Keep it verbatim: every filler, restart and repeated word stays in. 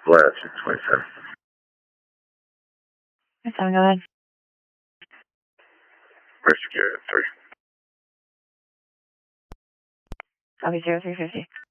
Latitude twenty-seven. twenty-seven, go ahead. Rescue at three. Copy zero three fifty.